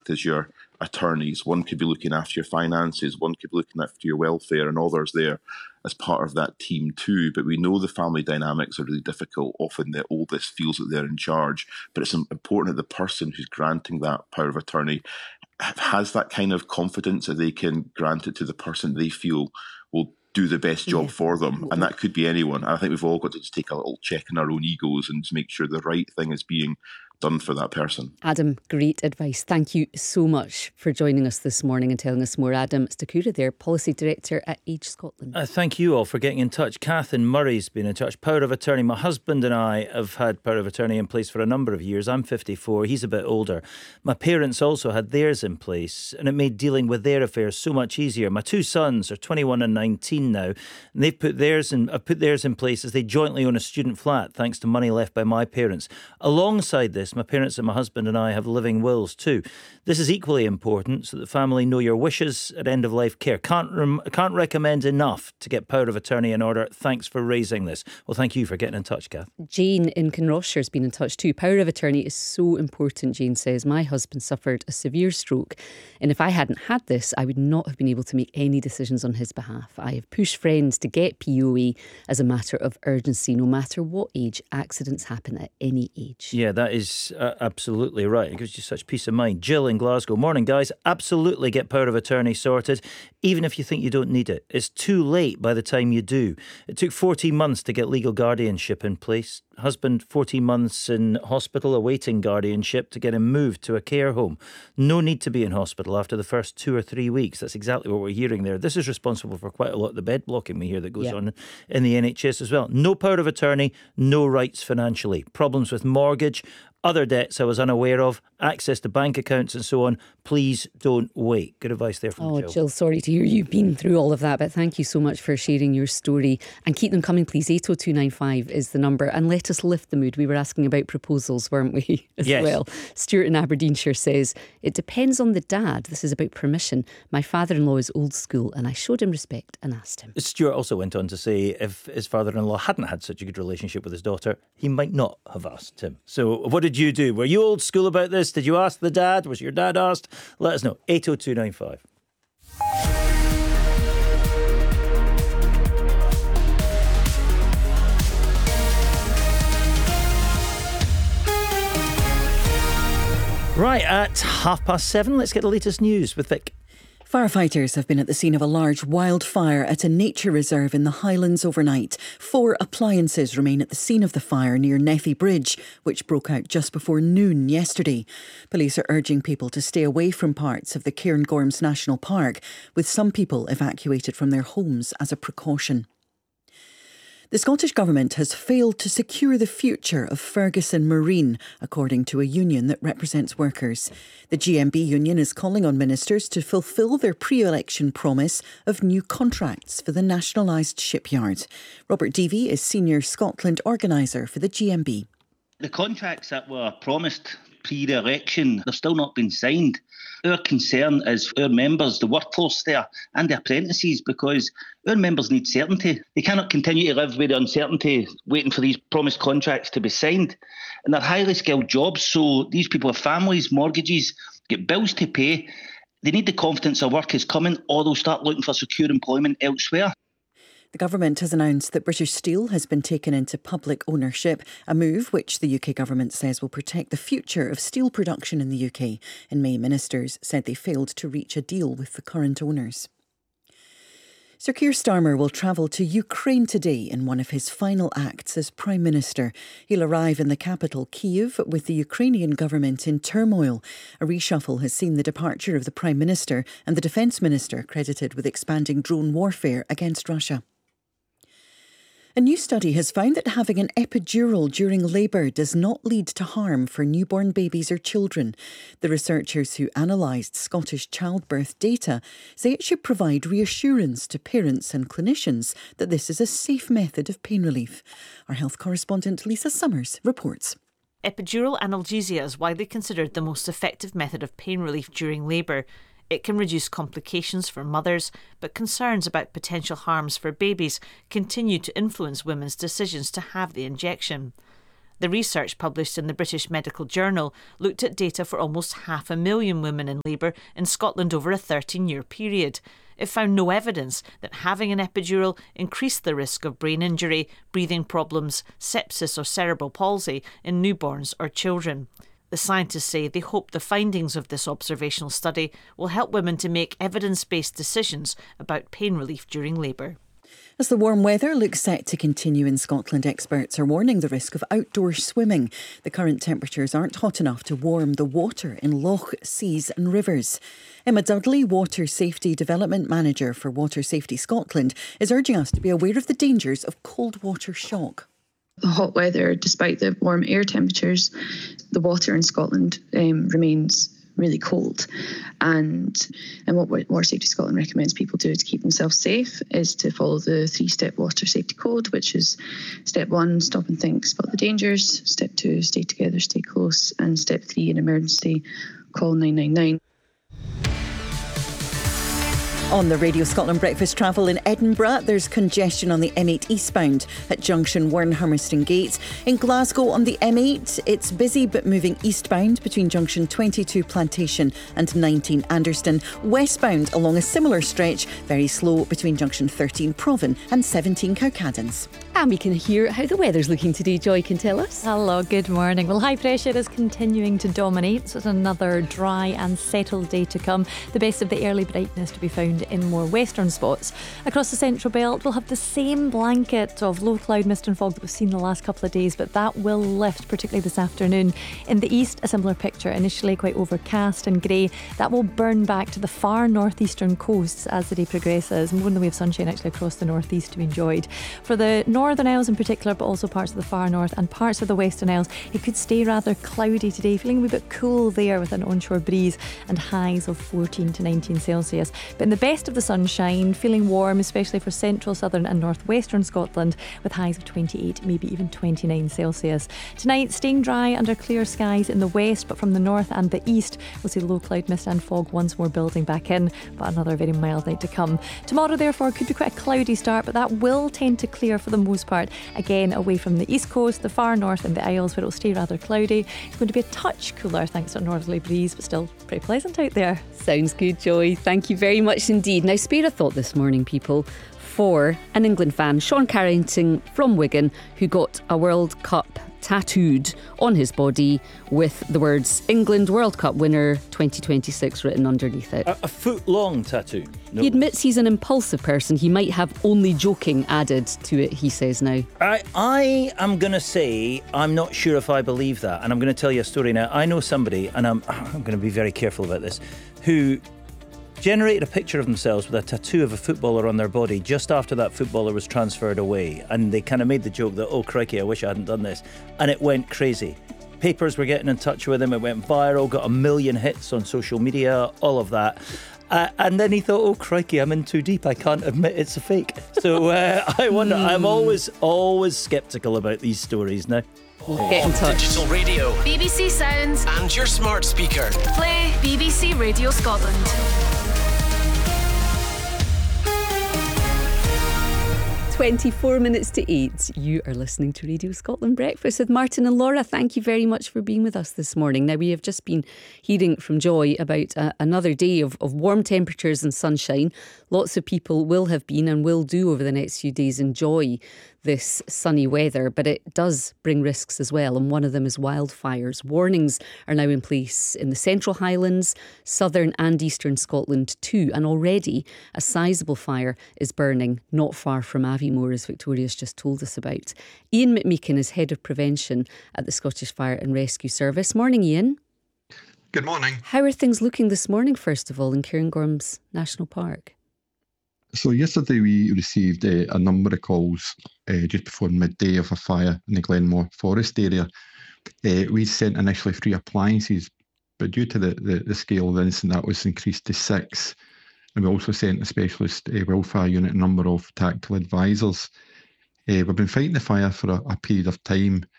act as your attorneys. One could be looking after your finances, one could be looking after your welfare, and others there as part of that team too. But we know the family dynamics are really difficult. Often the oldest feels that they're in charge, but it's important that the person who's granting that power of attorney has that kind of confidence that they can grant it to the person they feel will do the best job for them. And that could be anyone. I think we've all got to just take a little check in our own egos and just make sure the right thing is being done for that person. Adam, great advice. Thank you so much for joining us this morning and telling us more. Adam Stakura there, Policy Director at Age Scotland. Thank you all for getting in touch. Kath in Murray's been in touch. Power of attorney. My husband and I have had power of attorney in place for a number of years. I'm 54. He's a bit older. My parents also had theirs in place, and it made dealing with their affairs so much easier. My two sons are 21 and 19 now, and they've put theirs in place as they jointly own a student flat, thanks to money left by my parents. Alongside this, my parents and my husband and I have living wills too. This is equally important so that the family know your wishes at end-of-life care. Can't recommend enough to get power of attorney in order. Thanks for raising this. Well, thank you for getting in touch, Kath. Jane in Kinrossshire has been in touch too. Power of attorney is so important, Jane says. My husband suffered a severe stroke, and if I hadn't had this, I would not have been able to make any decisions on his behalf. I have pushed friends to get POA as a matter of urgency. No matter what age, accidents happen at any age. Yeah, that is absolutely right. It gives you such peace of mind. Jill in Glasgow. Morning, guys. Absolutely get power of attorney sorted, even if you think you don't need it. It's too late by the time you do. It took 14 months to get legal guardianship in place. Husband, 14 months in hospital awaiting guardianship to get him moved to a care home. No need to be in hospital after the first 2 or 3 weeks. That's exactly what we're hearing there. This is responsible for quite a lot of the bed blocking we hear that goes on in the NHS as well. No power of attorney, no rights financially. Problems with mortgage, other debts I was unaware of, access to bank accounts and so on. Please don't wait. Good advice there from Jill. Jill, sorry to hear you've been through all of that, but thank you so much for sharing your story. And keep them coming, please. 80295 is the number. And let us lift the mood. We were asking about proposals, weren't we, as well? Stuart in Aberdeenshire says, it depends on the dad. This is about permission. My father-in-law is old school and I showed him respect and asked him. Stuart also went on to say if his father-in-law hadn't had such a good relationship with his daughter, he might not have asked him. So what did you do? Were you old school about this? Did you ask the dad? Was your dad asked? Let us know. 80295. Right, at 7:30, let's get the latest news with Vic. Firefighters have been at the scene of a large wildfire at a nature reserve in the Highlands overnight. 4 appliances remain at the scene of the fire near Neffy Bridge, which broke out just before noon yesterday. Police are urging people to stay away from parts of the Cairngorms National Park, with some people evacuated from their homes as a precaution. The Scottish Government has failed to secure the future of Ferguson Marine, according to a union that represents workers. The GMB union is calling on ministers to fulfil their pre-election promise of new contracts for the nationalised shipyard. Robert Deavy is Senior Scotland Organiser for the GMB. The contracts that were promised pre-election, they've still not been signed. Our concern is our members, the workforce there, and the apprentices, because our members need certainty. They cannot continue to live with the uncertainty, waiting for these promised contracts to be signed. And they're highly skilled jobs, so these people have families, mortgages, get bills to pay. They need the confidence of work is coming, or they'll start looking for secure employment elsewhere. The government has announced that British Steel has been taken into public ownership, a move which the UK government says will protect the future of steel production in the UK. In May, ministers said they failed to reach a deal with the current owners. Sir Keir Starmer will travel to Ukraine today in one of his final acts as Prime Minister. He'll arrive in the capital, Kyiv, with the Ukrainian government in turmoil. A reshuffle has seen the departure of the Prime Minister and the Defence Minister credited with expanding drone warfare against Russia. A new study has found that having an epidural during labour does not lead to harm for newborn babies or children. The researchers who analysed Scottish childbirth data say it should provide reassurance to parents and clinicians that this is a safe method of pain relief. Our health correspondent Lisa Summers reports. Epidural analgesia is widely considered the most effective method of pain relief during labour. It can reduce complications for mothers, but concerns about potential harms for babies continue to influence women's decisions to have the injection. The research published in the British Medical Journal looked at data for almost 500,000 women in labour in Scotland over a 13-year period. It found no evidence that having an epidural increased the risk of brain injury, breathing problems, sepsis or cerebral palsy in newborns or children. The scientists say they hope the findings of this observational study will help women to make evidence-based decisions about pain relief during labour. As the warm weather looks set to continue in Scotland, experts are warning the risk of outdoor swimming. The current temperatures aren't hot enough to warm the water in loch, seas and rivers. Emma Dudley, Water Safety Development Manager for Water Safety Scotland, is urging us to be aware of the dangers of cold water shock. The hot weather, despite the warm air temperatures, the water in Scotland remains really cold. And what Water Safety Scotland recommends people do to keep themselves safe is to follow the 3-step water safety code, which is step 1, stop and think, spot the dangers. Step 2, stay together, stay close. And step 3, in emergency, call 999. On the Radio Scotland Breakfast Travel in Edinburgh, there's congestion on the M8 eastbound at junction Wurn-Hummerston Gate. In Glasgow on the M8, it's busy but moving eastbound between junction 22 Plantation and 19 Anderston. Westbound along a similar stretch, very slow between junction 13 Provan and 17 Cowcaddens. And we can hear how the weather's looking today. Joy can tell us. Hello, good morning. Well, high pressure is continuing to dominate, so it's another dry and settled day to come. The best of the early brightness to be found in more western spots. Across the central belt, we'll have the same blanket of low cloud, mist and fog that we've seen the last couple of days, but that will lift, particularly this afternoon. In the east, a similar picture, initially quite overcast and grey. That will burn back to the far northeastern coasts as the day progresses. More in the way of sunshine actually across the northeast to be enjoyed. For the Northern Isles in particular, but also parts of the far north and parts of the Western Isles, it could stay rather cloudy today, feeling a wee bit cool there with an onshore breeze and highs of 14 to 19 Celsius. But in the best of the sunshine, feeling warm, especially for central, southern and northwestern Scotland, with highs of 28, maybe even 29 Celsius. Tonight, staying dry under clear skies in the west, but from the north and the east, we'll see low cloud, mist and fog once more building back in, but another very mild night to come. Tomorrow, therefore, could be quite a cloudy start, but that will tend to clear for the most part, again away from the east coast, the far north and the Isles, where it will stay rather cloudy. It's going to be a touch cooler thanks to a northerly breeze, but still pretty pleasant out there. Sounds good, Joy. Thank you very much indeed. Now, spare a thought this morning, people, for an England fan, Sean Carrington from Wigan, who got a World Cup tattooed on his body with the words England World Cup winner 2026 written underneath it. A foot-long tattoo. No. He admits he's an impulsive person. He might have only joking added to it, he says now. I am going to say I'm not sure if I believe that, and I'm going to tell you a story now. I know somebody, and I'm going to be very careful about this, who generated a picture of themselves with a tattoo of a footballer on their body just after that footballer was transferred away, and they kind of made the joke that, oh crikey, I wish I hadn't done this, and it went crazy. Papers were getting in touch with him, it went viral, got 1 million hits on social media, all of that. And then he thought, oh crikey, I'm in too deep, I can't admit it's a fake. So I wonder, I'm always sceptical about these stories now. Get in touch. Digital radio, BBC Sounds and your smart speaker. Play BBC Radio Scotland. 24 minutes to 8. You are listening to Radio Scotland Breakfast with Martin and Laura. Thank you very much for being with us this morning. Now, we have just been hearing from Joy about another day of warm temperatures and sunshine. Lots of people will have been and will do over the next few days enjoy this sunny weather, but it does bring risks as well, and one of them is wildfires. Warnings are now in place in the Central Highlands, southern and eastern Scotland too, and already a sizable fire is burning not far from Aviemore, as Victoria's just told us about. Ian McMeekin is Head of Prevention at the Scottish Fire and Rescue Service. Morning, Ian. Good morning. How are things looking this morning, first of all, in Cairngorms National Park? So yesterday we received a number of calls just before midday of a fire in the Glenmore Forest area. We sent initially 3 appliances, but due to the scale of the incident, that was increased to 6. And we also sent a specialist wildfire unit, a number of tactical advisors. We've been fighting the fire for a period of time,